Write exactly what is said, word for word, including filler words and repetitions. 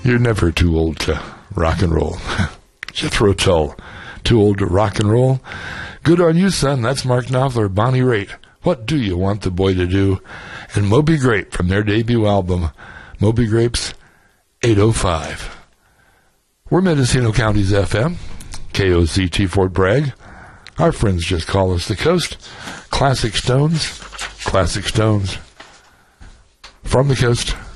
You're never too old to rock and roll. Jethro Tull, too old to rock and roll. Good on you, son. That's Mark Knopfler, Bonnie Raitt. What do you want the boy to do? And Moby Grape from their debut album, Moby Grape's eight oh five. We're Mendocino County's F M, K O C T Fort Bragg. Our friends just call us the Coast. Classic Stones, Classic Stones. From the Coast.